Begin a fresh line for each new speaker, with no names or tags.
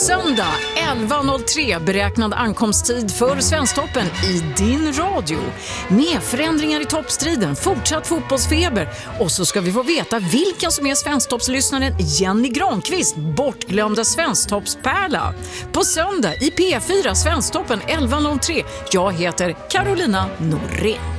söndag 11.03 beräknad ankomsttid för Svensktoppen i din radio. Med förändringar i toppstriden, fortsatt fotbollsfeber och så ska vi få veta vilken som är Svensktoppslyssnaren Jenny Granqvist, bortglömda Svensktoppspärla. På söndag i P4 Svensktoppen 11.03. Jag heter Carolina Norén.